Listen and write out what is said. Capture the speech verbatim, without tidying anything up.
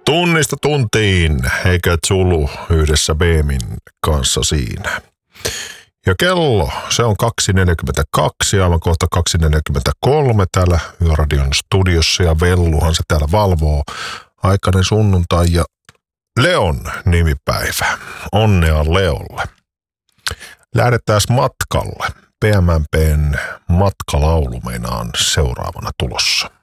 Tunnista tuntiin, eikä Zulu yhdessä Beemin kanssa siinä. Ja kello, se on kaksi neljäkymmentäkaksi ja aivan kohta kaksi neljäkymmentäkolme täällä Yöradion studiossa ja Velluhan se täällä valvoo. Aikainen sunnuntai ja Leon nimipäivä. Onnea Leolle. Lähdetään matkalle. P M P:n matkalaulu meinaan seuraavana tulossa.